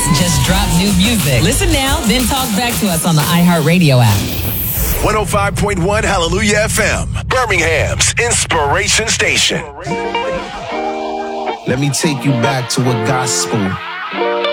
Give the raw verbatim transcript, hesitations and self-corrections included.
Just drop new music. Listen now, then talk back to us on the iHeartRadio app. one oh five point one Hallelujah F M, Birmingham's Inspiration Station. Let me take you back to a gospel